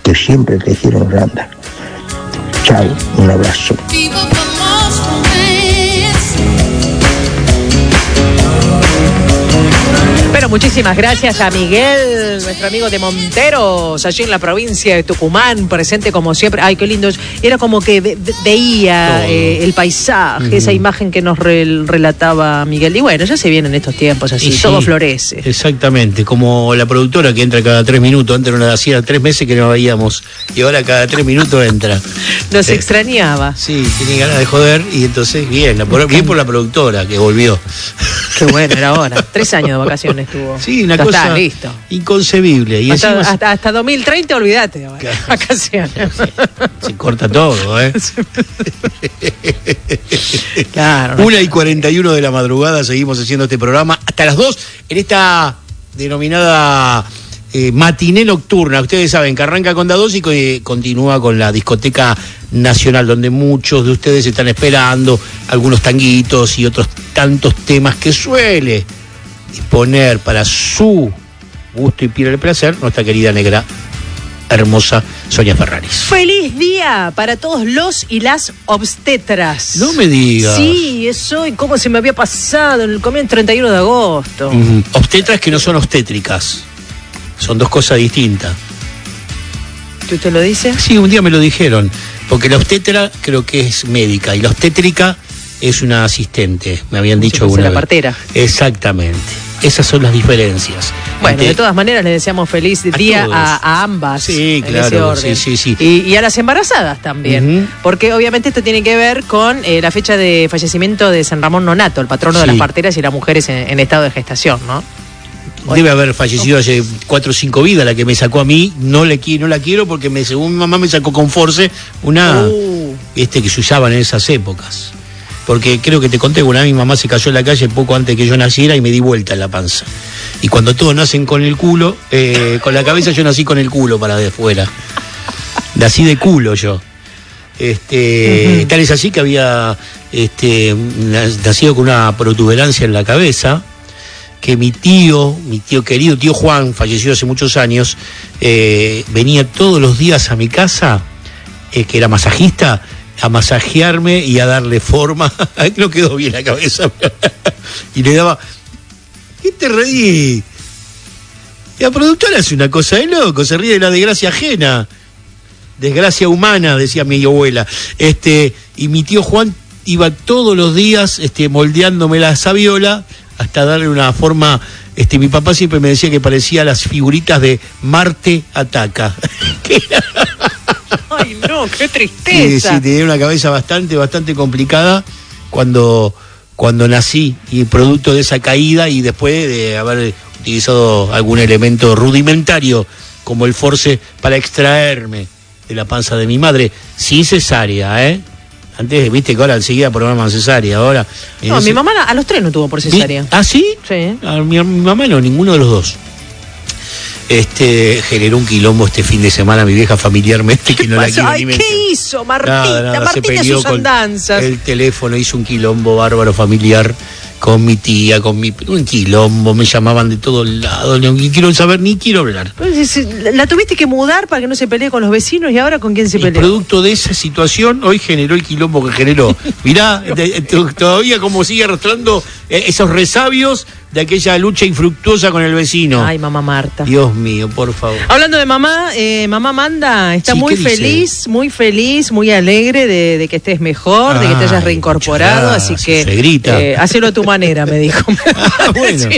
que siempre te hicieron grande. Chao, un abrazo. Pero muchísimas gracias a Miguel, nuestro amigo de Monteros, allí en la provincia de Tucumán, presente como siempre. Ay, qué lindo. Era como que veía el paisaje, esa imagen que nos relataba Miguel. Y bueno, ya se vienen estos tiempos así, sí, todo florece. Exactamente, como la productora que entra cada 3 minutos. Antes no la hacía 3 meses que no la veíamos, y ahora cada 3 minutos entra. Nos extrañaba. Sí, tiene ganas de joder, y entonces bien por la productora que volvió. Qué bueno, era hora. 3 años de vacaciones tuvo. Sí, una cosa listo. Inconcebible. Y hasta 2030, olvídate. Claro. Vacaciones. Se corta todo, ¿eh? Claro. 1:41 de la madrugada, seguimos haciendo este programa hasta las 2 en esta denominada matiné nocturna. Ustedes saben que arranca con Da2 y que continúa con la discoteca nacional, donde muchos de ustedes están esperando algunos tanguitos y otros tantos temas que suele disponer para su gusto y piel el placer nuestra querida negra hermosa Sonia Ferraris. ¡Feliz día para todos los y las obstetras! No me digas. Sí, es hoy. ¿Cómo se me había pasado? El comienzo 31 de agosto. Obstetras que no son obstétricas. Son dos cosas distintas. ¿Tú te lo dices? Sí, un día me lo dijeron. Porque la obstetra creo que es médica y la obstétrica es una asistente. Me habían dicho alguna vez. La partera. Exactamente. Esas son las diferencias. Bueno, de todas maneras les deseamos feliz día a ambas. Sí, claro. Sí. Y a las embarazadas también. Porque obviamente esto tiene que ver con la fecha de fallecimiento de San Ramón Nonato, el patrono de las parteras y las mujeres en estado de gestación, ¿no? Debe haber fallecido hace 4 o 5 vidas la que me sacó a mí. No la quiero porque según mi mamá me sacó con force una que se usaban en esas épocas. Porque creo que te conté, una vez mi mamá se cayó en la calle poco antes que yo naciera y me di vuelta en la panza. Y cuando todos nacen con el culo, con la cabeza, yo nací con el culo para de afuera. Nací de culo yo. Tal es así que había nacido con una protuberancia en la cabeza, que mi tío querido, tío Juan, falleció hace muchos años, venía todos los días a mi casa, que era masajista, a masajearme y a darle forma. No quedó bien la cabeza. Y le daba... ¿Qué te reí? La productora hace una cosa de loco, se ríe de la desgracia ajena. Desgracia humana, decía mi abuela. Y mi tío Juan iba todos los días moldeándome la sabiola hasta darle una forma. Mi papá siempre me decía que parecía las figuritas de Marte Ataca. Ay, no, qué tristeza. Sí, tenía una cabeza bastante complicada cuando nací, y producto de esa caída y después de haber utilizado algún elemento rudimentario como el force para extraerme de la panza de mi madre, sin cesárea, Antes, viste que ahora enseguida programan cesárea, ahora... No, mi mamá a los 3 no tuvo por cesárea. ¿Ah, sí? Sí. Mi mamá no, ninguno de los dos. Generó un quilombo este fin de semana mi vieja familiarmente, que no la quiero ni mencionar. ¿Qué hizo Martita? Martita sus andanzas. El teléfono hizo un quilombo bárbaro familiar con mi tía, un quilombo, me llamaban de todos lados, no quiero saber ni quiero hablar. La tuviste que mudar para que no se pelee con los vecinos, y ahora ¿con quién se pelea? Producto de esa situación, hoy generó el quilombo que generó. Mirá, todavía como sigue arrastrando esos resabios de aquella lucha infructuosa con el vecino. Ay, mamá Marta. Dios mío, por favor. Hablando de mamá, mamá Amanda está muy feliz, muy alegre de que estés mejor, de que te hayas reincorporado, así que se grita. Hacelo a tu manera, me dijo. Bueno.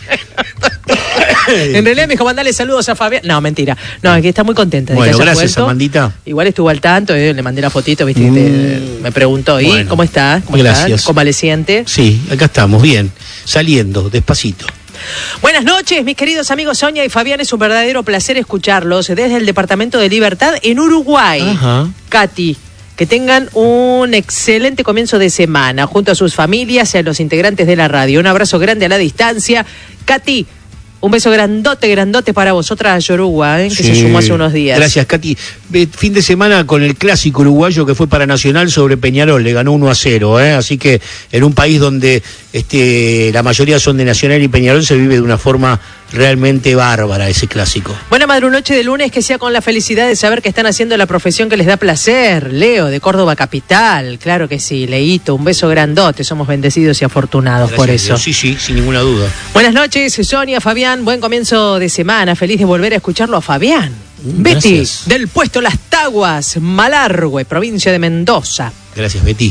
En realidad me dijo, mandale saludos a Fabián. No, mentira. No, es que está muy contenta de que haya gracias, vuelto. Amandita. Igual estuvo al tanto, le mandé la fotito, viste, me preguntó, ¿y cómo estás? Gracias. ¿Convaleciente? Sí, acá estamos, bien, saliendo, despacito. Buenas noches, mis queridos amigos Sonia y Fabián, es un verdadero placer escucharlos desde el Departamento de Libertad en Uruguay. Ajá. Katy, que tengan un excelente comienzo de semana junto a sus familias y a los integrantes de la radio. Un abrazo grande a la distancia. Katy, un beso grandote para vosotras, Yoruba, que se sumó hace unos días. Gracias, Katy. Fin de semana con el clásico uruguayo que fue para Nacional sobre Peñarol, le ganó 1-0, así que en un país donde la mayoría son de Nacional y Peñarol se vive de una forma realmente bárbara ese clásico. Buena madrunoche de lunes, que sea con la felicidad de saber que están haciendo la profesión que les da placer. Leo, de Córdoba Capital, claro que sí. Leito, un beso grandote, somos bendecidos y afortunados. Gracias por eso. Dios. Sí, sin ninguna duda. Buenas noches, Sonia, Fabián, buen comienzo de semana, feliz de volver a escucharlo a Fabián. Betty, del puesto Las Taguas, Malargüe, provincia de Mendoza. Gracias, Betty.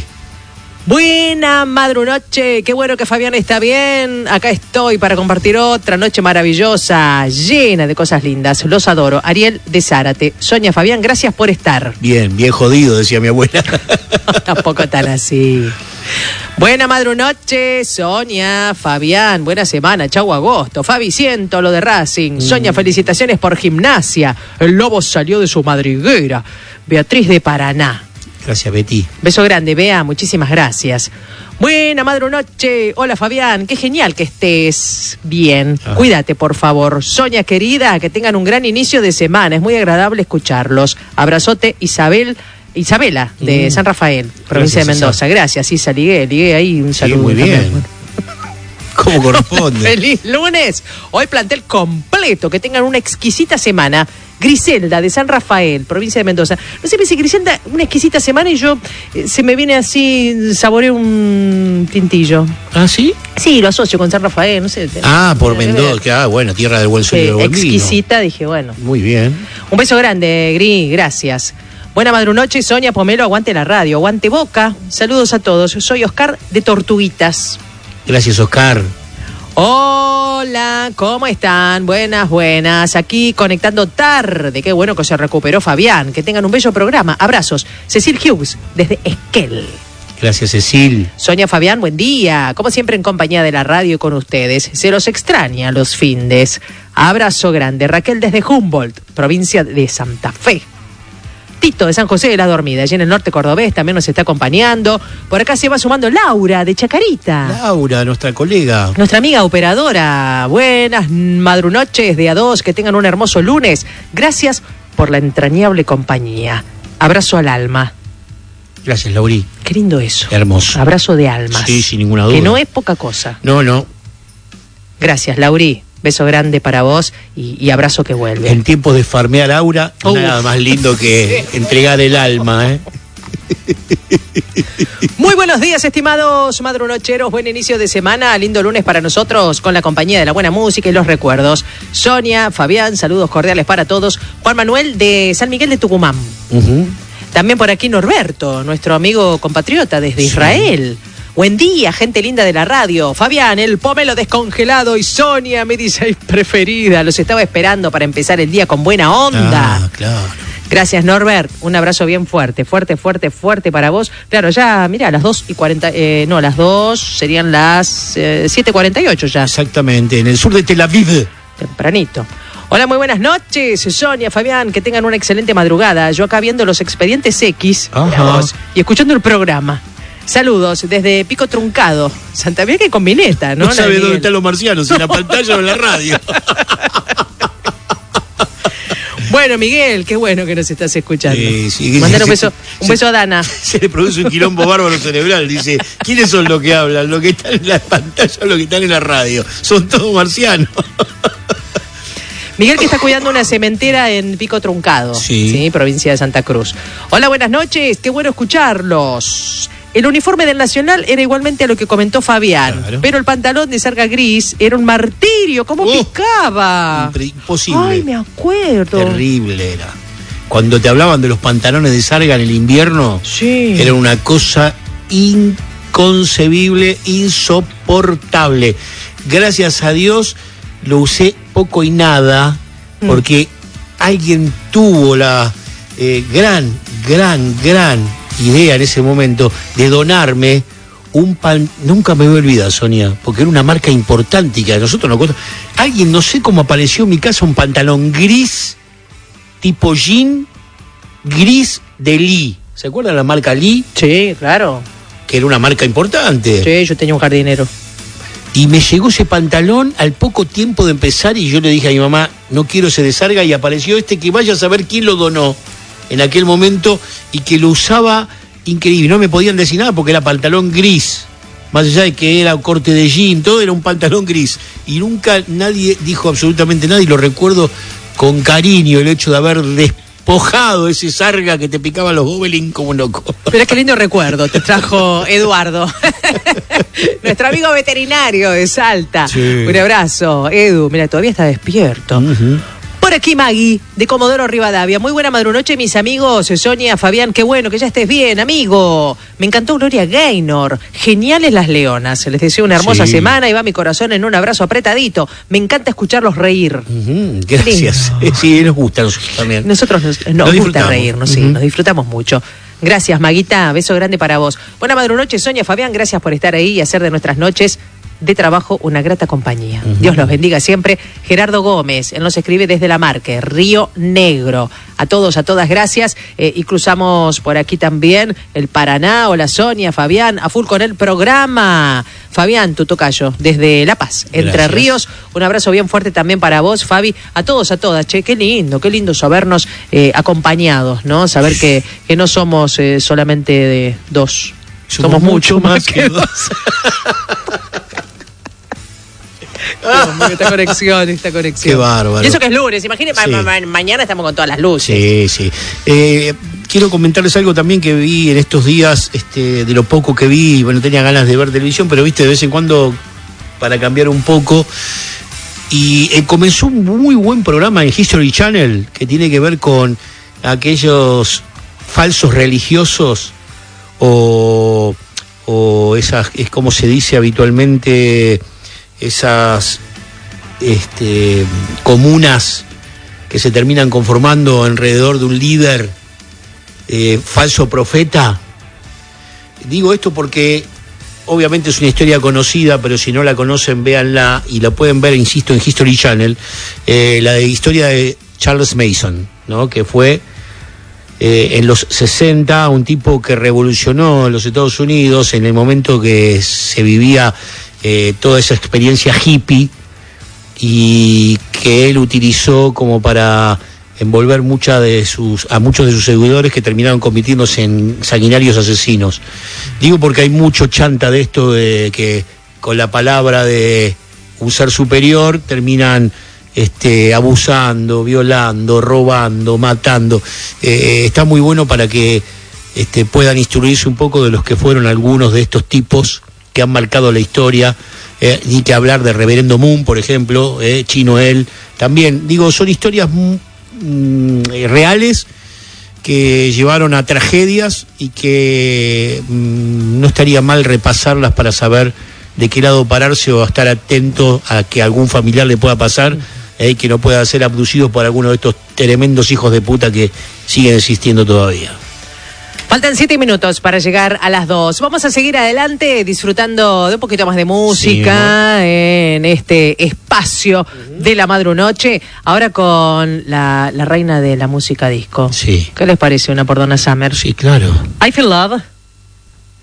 Buena madrunoche, qué bueno que Fabián está bien. Acá estoy para compartir otra noche maravillosa, llena de cosas lindas. Los adoro. Ariel de Zárate. Sonia, Fabián, gracias por estar. Bien jodido, decía mi abuela. Tampoco tan así. Buena madrunoche, Sonia, Fabián, buena semana, chau agosto. Fabi, siento lo de Racing. Sonia, felicitaciones por Gimnasia. El Lobo salió de su madriguera. Beatriz de Paraná. Gracias, Betty. Beso grande, Bea, muchísimas gracias. Buena madrunoche. Hola, Fabián, qué genial que estés bien. Cuídate, por favor. Sonia, querida, que tengan un gran inicio de semana. Es muy agradable escucharlos. Abrazote, Isabela, de San Rafael, provincia de Mendoza. Gracias, Isa, ligué ahí un saludo. Muy bien. ¿Cómo corresponde? Feliz lunes. Hoy plantel completo. Que tengan una exquisita semana. Griselda, de San Rafael, provincia de Mendoza. No sé, me dice Griselda, una exquisita semana y yo se me viene así, saboreo un tintillo. ¿Ah, sí? Sí, lo asocio con San Rafael, no sé. Por Mendoza, bueno, tierra del buen sol y del buen vino. Exquisita, dije, bueno. Muy bien. Un beso grande, Gris, gracias. Buena madrunoche, Sonia, Pomelo, aguante la radio, aguante Boca. Saludos a todos. Soy Oscar de Tortuguitas. Gracias, Oscar. Hola, ¿cómo están? Buenas. Aquí conectando tarde. Qué bueno que se recuperó Fabián. Que tengan un bello programa. Abrazos. Cecil Hughes, desde Esquel. Gracias, Cecil. Sonia, Fabián, buen día. Como siempre en compañía de la radio con ustedes. Se los extraña los findes. Abrazo grande. Raquel desde Humboldt, provincia de Santa Fe. Tito de San José de la Dormida, allí en el norte cordobés, también nos está acompañando. Por acá se va sumando Laura de Chacarita. Laura, nuestra colega. Nuestra amiga operadora. Buenas madrunoches de A2, que tengan un hermoso lunes. Gracias por la entrañable compañía. Abrazo al alma. Gracias, Lauri. Qué lindo eso. Hermoso. Abrazo de almas. Sí, sin ninguna duda. Que no es poca cosa. No. Gracias, Lauri. Beso grande para vos y abrazo que vuelve. En tiempos de farmear aura, nada más lindo que entregar el alma, ¿eh? Muy buenos días, estimados madrunocheros. Buen inicio de semana. Lindo lunes para nosotros con la compañía de la buena música y los recuerdos. Sonia, Fabián, saludos cordiales para todos. Juan Manuel de San Miguel de Tucumán. También por aquí Norberto, nuestro amigo compatriota desde Israel. Buen día, gente linda de la radio. Fabián, el pomelo descongelado y Sonia, mi DJ preferida. Los estaba esperando para empezar el día con buena onda. Claro. Gracias, Norbert. Un abrazo bien fuerte para vos. Claro, ya, mira, las 2:40, las 2 serían las 7:48 ya. Exactamente, en el sur de Tel Aviv. Tempranito. Hola, muy buenas noches, Sonia, Fabián, que tengan una excelente madrugada. Yo acá viendo los Expedientes X y escuchando el programa. Saludos desde Pico Truncado, Santa Fe, que combineta, ¿no? No sabe dónde están los marcianos, en la pantalla o en la radio. Bueno, Miguel, qué bueno que nos estás escuchando. Sí, Mandar un beso a Dana. Se le produce un quilombo bárbaro cerebral. Dice, ¿quiénes son los que hablan? ¿Los que están en la pantalla o los que están en la radio? Son todos marcianos. Miguel, que está cuidando una cementera en Pico Truncado, sí, provincia de Santa Cruz. Hola, buenas noches, qué bueno escucharlos. El uniforme del Nacional era igualmente a lo que comentó Fabián, claro, pero el pantalón de sarga gris era un martirio. ¿Cómo picaba? Imposible. Ay, me acuerdo. Terrible era. Cuando te hablaban de los pantalones de sarga en el invierno, era una cosa inconcebible, insoportable. Gracias a Dios lo usé poco y nada, porque alguien tuvo la gran idea en ese momento de donarme un nunca me voy a olvidar, Sonia, porque era una marca importante y que a nosotros nos costó. Alguien, no sé cómo apareció en mi casa un pantalón gris, tipo jean, gris de Lee. ¿Se acuerdan de la marca Lee? Sí, claro. Que era una marca importante. Sí, yo tenía un jardinero. Y me llegó ese pantalón al poco tiempo de empezar y yo le dije a mi mamá, no quiero ese de sarga, y apareció que vaya a saber quién lo donó en aquel momento y que lo usaba increíble. No me podían decir nada porque era pantalón gris. más allá de que era corte de jean, todo era un pantalón gris. Y nunca nadie dijo absolutamente nada, y lo recuerdo con cariño, el hecho de haber despojado ese sarga que te picaba los gobelins como loco. Pero qué lindo recuerdo te trajo Eduardo, nuestro amigo veterinario de Salta. Sí. Un abrazo, Edu. Mira, todavía está despierto. Por aquí Maggie, de Comodoro Rivadavia. Muy buena madrunoche, mis amigos. Sonia, Fabián, qué bueno que ya estés bien, amigo. Me encantó Gloria Gaynor. Geniales las leonas. Les deseo una hermosa semana y va mi corazón en un abrazo apretadito. Me encanta escucharlos reír. Gracias. Sí, nos gusta a nosotros también. Nosotros nos gusta reírnos, sí, nos disfrutamos mucho. Gracias, Maguita. Beso grande para vos. Buena madrunoche, Sonia, Fabián. Gracias por estar ahí y hacer de nuestras noches de trabajo una grata compañía. Dios los bendiga siempre. Gerardo Gómez, él nos escribe desde La Marque, Río Negro. A todos, a todas, gracias. Y cruzamos por aquí también el Paraná. Hola Sonia, Fabián, a full con el programa. Fabián, tu tocayo, desde La Paz, Entre Ríos. Un abrazo bien fuerte también para vos, Fabi. A todos, a todas. Che, qué lindo sabernos acompañados, ¿no? Saber que no somos solamente de dos. Somos mucho más que dos. Esta conexión. Qué bárbaro. Y eso que es lunes, imagínate, mañana estamos con todas las Sí, luces. sí. Quiero comentarles algo también que vi en estos días, de lo poco que vi. Bueno, tenía ganas de ver televisión, pero viste, de vez en cuando, para cambiar un poco. Y comenzó un muy buen programa en History Channel, que tiene que ver con aquellos falsos religiosos o esas, es como se dice habitualmente, esas comunas que se terminan conformando alrededor de un líder falso profeta. Digo esto porque obviamente es una historia conocida, pero si no la conocen, véanla, y la pueden ver, insisto, en History Channel, la historia de Charles Mason, ¿no? Que fue en los 60 un tipo que revolucionó los Estados Unidos en el momento que se vivía toda esa experiencia hippie, y que él utilizó como para envolver a muchos de sus seguidores, que terminaron convirtiéndose en sanguinarios asesinos. Digo porque hay mucho chanta de esto, de que con la palabra de un ser superior terminan abusando, violando, robando, matando. Está muy bueno para que puedan instruirse un poco de los que fueron algunos de estos tipos que han marcado la historia. Ni que hablar de Reverendo Moon, por ejemplo, Chino él también. Digo, son historias reales que llevaron a tragedias, y que no estaría mal repasarlas para saber de qué lado pararse, o estar atento a que algún familiar le pueda pasar, que no pueda ser abducido por alguno de estos tremendos hijos de puta que siguen existiendo todavía. Faltan 7 minutos para llegar a las 2. Vamos a seguir adelante disfrutando de un poquito más de música, sí, en este espacio de la madrunoche. Ahora con la reina de la música disco. Sí. ¿Qué les parece una por Donna Summer? Sí, claro. I Feel Love.